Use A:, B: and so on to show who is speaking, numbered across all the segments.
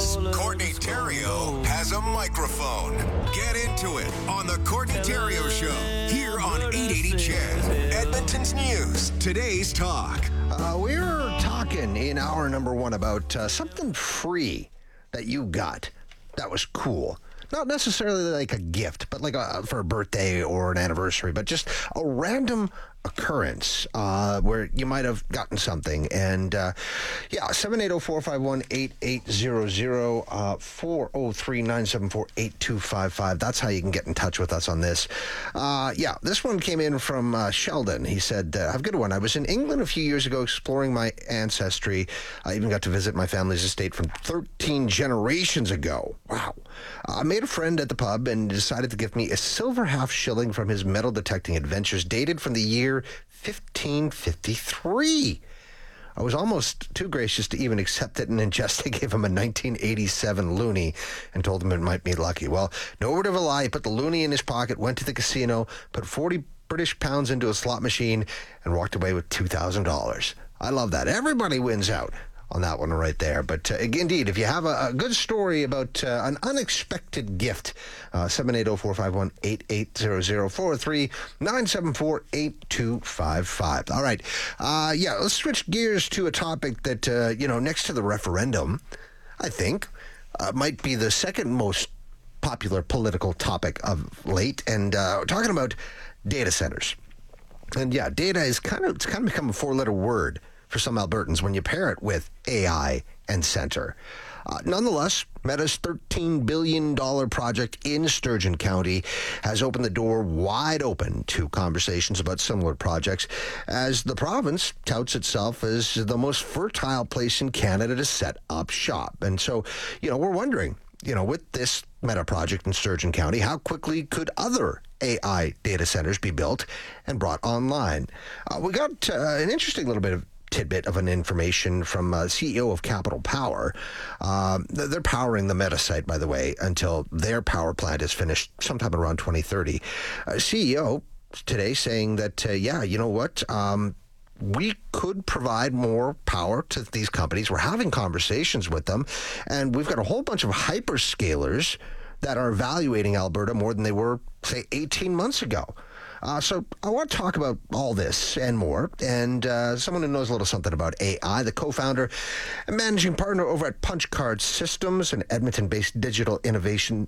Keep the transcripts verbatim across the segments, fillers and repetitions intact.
A: News. Courtney Theriault has a microphone. Get into it on the Courtney Theriault Show here on eight eighty C H E D, Edmonton's News. Today's talk.
B: Uh, we were talking in hour number one about uh, something free that you got that was cool. Not necessarily like a gift, but like a, for a birthday or an anniversary, but just a random occurrence uh, where you might have gotten something. And uh, yeah, seven eight zero, four five one, eight eight zero zero, uh, four oh three, nine seven four, eight two five five. That's how you can get in touch with us on this. Uh, yeah, this one came in from uh, Sheldon. He said, uh, I have a good one. I was in England a few years ago exploring my ancestry. I even got to visit my family's estate from thirteen generations ago. Wow. I made a friend at the pub and decided to give me a silver half shilling from his metal detecting adventures dated from the year fifteen fifty-three. I was almost too gracious to even accept it, and then just I gave him a nineteen eighty-seven loonie and told him it might be lucky. Well, no word of a lie. He put the loonie in his pocket, went to the casino, put forty British pounds into a slot machine, and walked away with two thousand dollars. I love that. Everybody wins out on that one right there. But uh, indeed, if you have a, a good story about uh, an unexpected gift, uh, seven eight zero, four five one, eight eight zero zero, four oh three, nine seven four, eight two five five. All right. Uh, yeah, let's switch gears to a topic that, uh, you know, next to the referendum, I think, uh, might be the second most popular political topic of late. And uh, we're talking about data centers. And yeah, data is kind of, it's kind of become a four-letter word for some Albertans when you pair it with A I and center. Uh, nonetheless, Meta's thirteen billion dollars project in Sturgeon County has opened the door wide open to conversations about similar projects, as the province touts itself as the most fertile place in Canada to set up shop. And so, you know, we're wondering, you know, with this Meta project in Sturgeon County, how quickly could other A I data centers be built and brought online? Uh, we got uh, an interesting little bit of tidbit of an information from uh, C E O of Capital Power. Um, they're powering the Meta site, by the way, until their power plant is finished sometime around twenty thirty. Uh, C E O today saying that, uh, yeah, you know what? Um, we could provide more power to these companies. We're having conversations with them, and we've got a whole bunch of hyperscalers that are evaluating Alberta more than they were, say, eighteen months ago. Uh, so I want to talk about all this and more, and uh, someone who knows a little something about A I, the co-founder and managing partner over at Punch Card Systems, an Edmonton-based digital innovation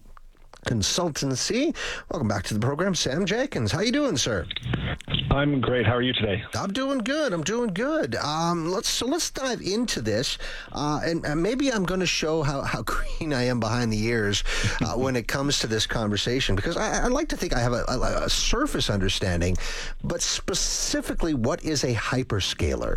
B: consultancy. Welcome back to the program, Sam Jenkins. How you doing, sir?
C: I'm great. How are you today?
B: I'm doing good. I'm doing good. Um, let's so let's dive into this, uh, and, and maybe I'm going to show how, how green I am behind the ears uh, when it comes to this conversation, because I, I like to think I have a, a, a surface understanding, but specifically, what is a hyperscaler?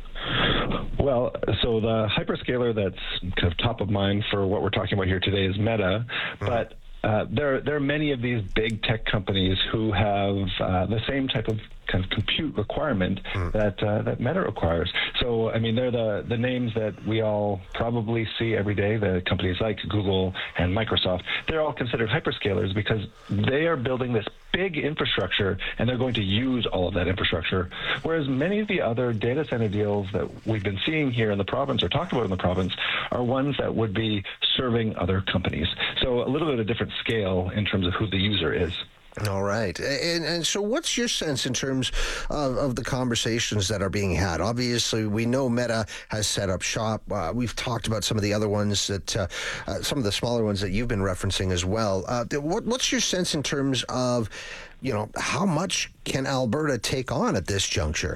C: Well, so the hyperscaler that's kind of top of mind for what we're talking about here today is Meta, mm-hmm. but Uh, there, there are many of these big tech companies who have uh, the same type of kind of compute requirement mm. that uh, that Meta requires. So, I mean, they're the, the names that we all probably see every day, the companies like Google and Microsoft. They're all considered hyperscalers because they are building this big infrastructure, and they're going to use all of that infrastructure. Whereas many of the other data center deals that we've been seeing here in the province or talked about in the province are ones that would be serving other companies. So a little bit of a different scale in terms of who the user is.
B: All right. And, and so what's your sense in terms of, of the conversations that are being had? Obviously, we know Meta has set up shop. Uh, we've talked about some of the other ones, that uh, uh, some of the smaller ones that you've been referencing as well. Uh, what, what's your sense in terms of, you know, how much can Alberta take on at this juncture?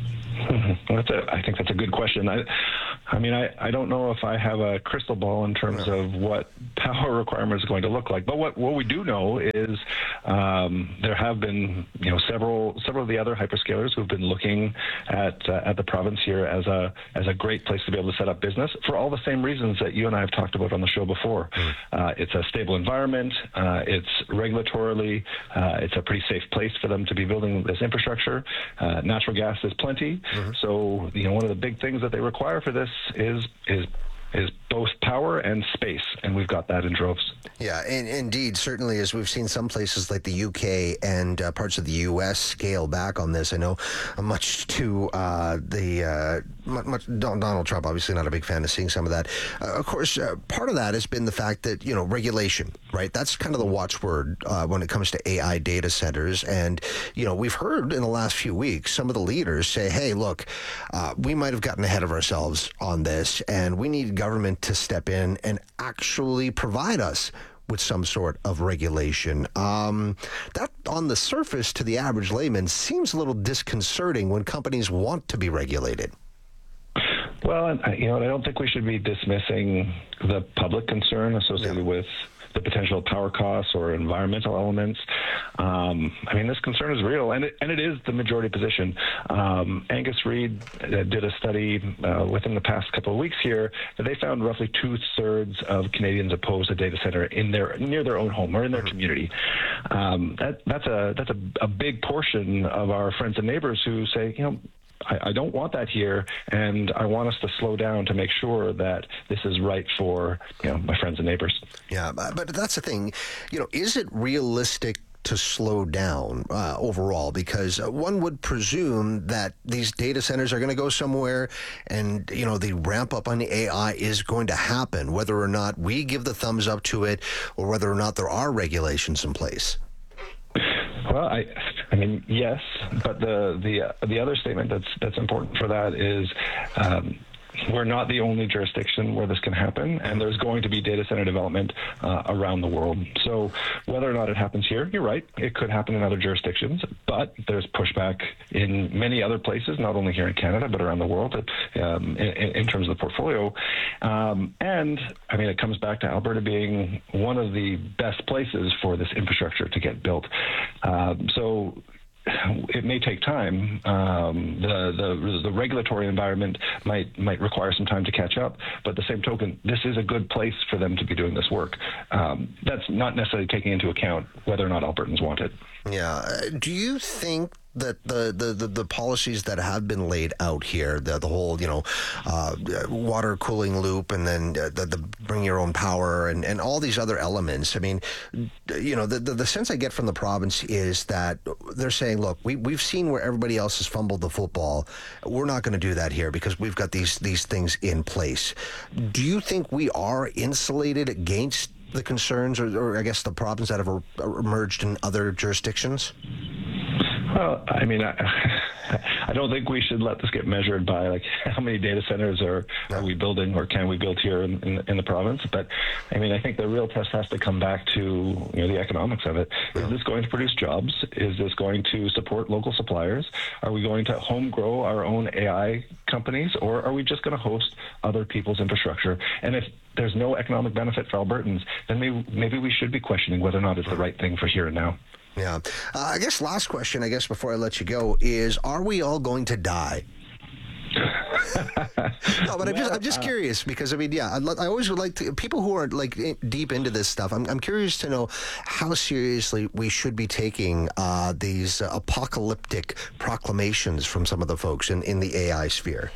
C: That's a, I think that's a good question. I, I mean, I, I don't know if I have a crystal ball in terms of what power requirements are going to look like. But what, what we do know is um, there have been, you know, several several of the other hyperscalers who've been looking at uh, at the province here as a as a great place to be able to set up business for all the same reasons that you and I have talked about on the show before. Mm. Uh, it's a stable environment. Uh, it's regulatorily. Uh, it's a pretty safe place for them to be building this infrastructure. Uh, natural gas is plenty. Mm-hmm. So, you know, one of the big things that they require for this is is is both power and space. And and we've got that in droves.
B: Yeah, and indeed, certainly, as we've seen some places like the U K and uh, parts of the U S scale back on this. I know uh, much to uh, the uh, much, Donald Trump, obviously not a big fan of seeing some of that. Uh, of course, uh, part of that has been the fact that, you know, regulation, right? That's kind of the watchword uh, when it comes to A I data centers. And, you know, we've heard in the last few weeks some of the leaders say, hey, look, uh, we might have gotten ahead of ourselves on this, and we need government to step in and actually provide us with some sort of regulation. Um, that, on the surface, to the average layman, seems a little disconcerting when companies want to be regulated.
C: Well, you know, I don't think we should be dismissing the public concern associated yeah. with the potential power costs or environmental elements. Um, I mean, this concern is real, and it, and it is the majority position. Um, Angus Reid uh, did a study uh, within the past couple of weeks here that they found roughly two-thirds of Canadians oppose a data center in their near their own home or in their community. Um, that, that's a that's a, a big portion of our friends and neighbors who say, you know, I, I don't want that here, and I want us to slow down to make sure that this is right for, you know, my friends and neighbors.
B: Yeah, but that's the thing. You know, is it realistic to slow down uh, overall? Because uh, one would presume that these data centers are going to go somewhere, and, you know, the ramp up on the A I is going to happen, whether or not we give the thumbs up to it or whether or not there are regulations in place.
C: Well, I, I mean, yes, but the the uh, the other statement that's that's important for that is um, we're not the only jurisdiction where this can happen, and there's going to be data center development uh, around the world. So whether or not it happens here, you're right, it could happen in other jurisdictions, but there's pushback in many other places, not only here in Canada, but around the world um, in, in terms of the portfolio. Um, and, I mean, it comes back to Alberta being one of the best places for this infrastructure to get built. Um, so it may take time. Um, the, the the regulatory environment might might require some time to catch up, but at the same token, this is a good place for them to be doing this work. Um, that's not necessarily taking into account whether or not Albertans want it.
B: Yeah. Do you think that the, the, the, the policies that have been laid out here, the, the whole, you know, uh, water cooling loop, and then uh, the, the bring your own power and, and all these other elements, I mean, you know, the, the, the sense I get from the province is that they're saying, look, we, we've seen where everybody else has fumbled the football. We're not going to do that here because we've got these, these things in place. Do you think we are insulated against the concerns or, or I guess the problems that have emerged in other jurisdictions?
C: Well, I mean, I, I don't think we should let this get measured by, like, how many data centers are, are we building or can we build here in, in, in the province. But, I mean, I think the real test has to come back to, you know, the economics of it. Is this going to produce jobs? Is this going to support local suppliers? Are we going to home grow our own A I companies, or are we just going to host other people's infrastructure? And if there's no economic benefit for Albertans, then maybe, maybe we should be questioning whether or not it's the right thing for here and now.
B: Yeah. Uh, I guess last question, I guess, before I let you go, is are we all going to die? No, but I'm just, I'm just curious because, I mean, yeah, I, I always would like to, people who are like deep into this stuff, I'm, I'm curious to know how seriously we should be taking uh, these uh, apocalyptic proclamations from some of the folks in, in the A I sphere.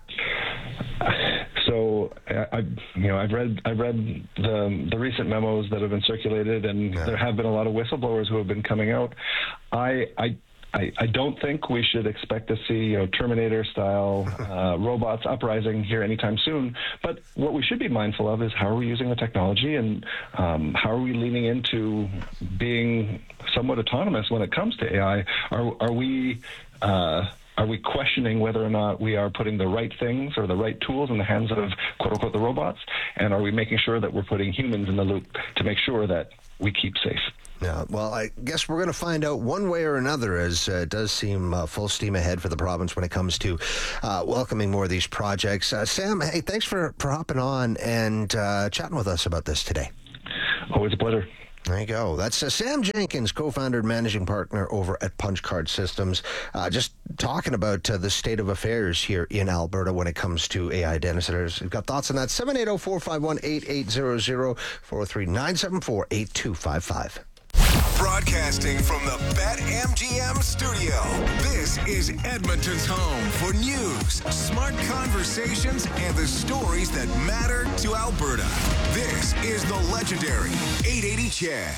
C: So, I, you know, I've read I've read the the recent memos that have been circulated, and yeah. there have been a lot of whistleblowers who have been coming out. I I. I, I don't think we should expect to see, you know, Terminator-style uh, robots uprising here anytime soon. But what we should be mindful of is how are we using the technology, and um, how are we leaning into being somewhat autonomous when it comes to A I? Are are we uh, Are we questioning whether or not we are putting the right things or the right tools in the hands of, quote-unquote, the robots? And are we making sure that we're putting humans in the loop to make sure that we keep safe?
B: Yeah, well, I guess we're going to find out one way or another, as uh, it does seem uh, full steam ahead for the province when it comes to uh, welcoming more of these projects. Uh, Sam, hey, thanks for, for hopping on and uh, chatting with us about this today.
C: Always a pleasure.
B: There you go. That's uh, Sam Jenkins, co-founder and managing partner over at Punch Card Systems, uh, just talking about uh, the state of affairs here in Alberta when it comes to A I data centers. You've got thoughts on that? seven eight zero, four five one, eight eight zero zero, four oh three, nine seven four, eight two five five.
A: Broadcasting from the BetMGM studio, this is Edmonton's home for news, smart conversations, and the stories that matter to Alberta. This This is the legendary eight eighty Chad.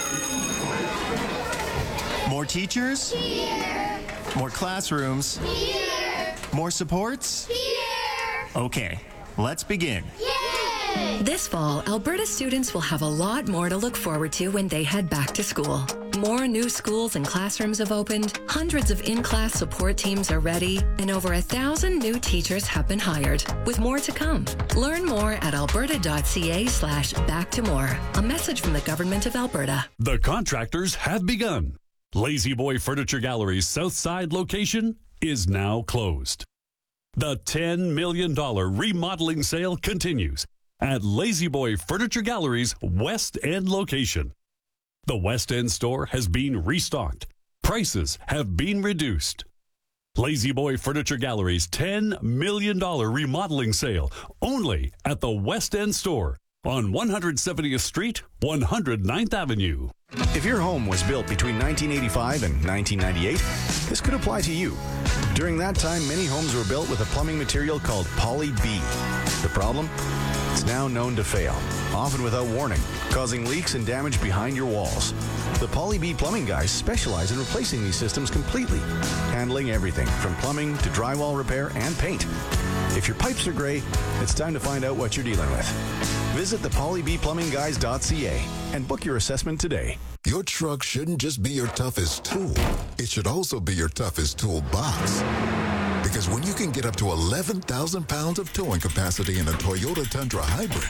D: More teachers?
E: Here.
D: More classrooms?
E: Here.
D: More supports?
E: Here.
D: Okay, let's begin.
E: Yay!
F: This fall, Alberta students will have a lot more to look forward to when they head back to school. More new schools and classrooms have opened, hundreds of in-class support teams are ready, and over a thousand new teachers have been hired, with more to come. Learn more at alberta.ca slash back to more. A message from the Government of Alberta.
G: The contractors have begun. Lazy Boy Furniture Gallery's Southside location is now closed. The ten million dollars remodeling sale continues at Lazy Boy Furniture Gallery's West End location. The West End store has been restocked. Prices have been reduced. Lazy Boy Furniture Gallery's ten million dollars remodeling sale only at the West End store on one hundred seventieth Street, one hundred ninth Avenue.
H: If your home was built between nineteen eighty-five and nineteen ninety-eight, this could apply to you. During that time, many homes were built with a plumbing material called Poly B. The problem? It's now known to fail, often without warning, causing leaks and damage behind your walls. The Poly B plumbing guys specialize in replacing these systems completely, handling everything from plumbing to drywall repair and paint. If your pipes are gray, it's time to find out what you're dealing with. Visit the poly b plumbing guys dot c a and book your assessment today.
I: Your truck shouldn't just be your toughest tool. It should also be your toughest toolbox. Because when you can get up to eleven thousand pounds of towing capacity in a Toyota Tundra Hybrid,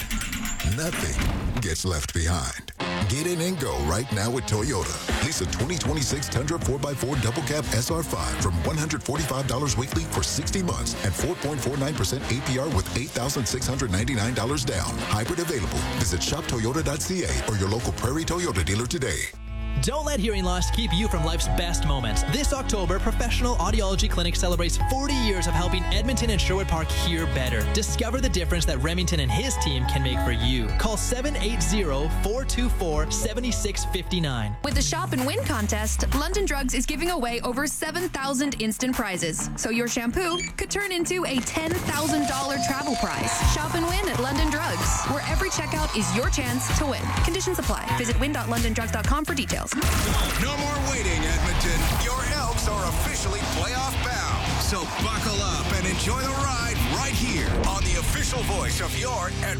I: nothing gets left behind. Get in and go right now with Toyota. Lease a twenty twenty-six Tundra four by four Double Cab S R five from one hundred forty-five dollars weekly for sixty months and four point four nine percent A P R with eight thousand six hundred ninety-nine dollars down. Hybrid available. Visit shop toyota dot c a or your local Prairie Toyota dealer today.
J: Don't let hearing loss keep you from life's best moments. This October, Professional Audiology Clinic celebrates forty years of helping Edmonton and Sherwood Park hear better. Discover the difference that Remington and his team can make for you. Call seven eight zero, four two four, seven six five nine.
K: With the Shop and Win contest, London Drugs is giving away over seven thousand instant prizes. So your shampoo could turn into a ten thousand dollars travel prize. Shop and win at London Drugs, where every checkout is your chance to win. Conditions apply. Visit win dot london drugs dot com for details.
A: No more waiting, Edmonton. Your Elks are officially playoff bound. So buckle up and enjoy the ride right here on the official voice of your